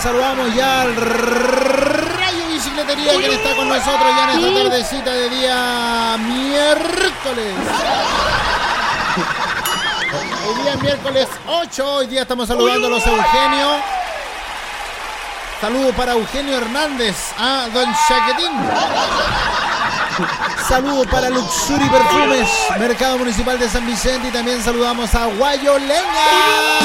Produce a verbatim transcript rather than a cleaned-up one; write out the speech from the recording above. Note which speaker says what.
Speaker 1: saludamos ya al Rayo Bicicletería, quien está con nosotros ya en esta tardecita de día miércoles. Hoy día miércoles ocho, hoy día estamos saludando a los Eugenio. Saludos para Eugenio Hernández, a Don Chaquetín. Saludos para Luxury Perfumes, Mercado Municipal de San Vicente, y también saludamos a Guayo Leña.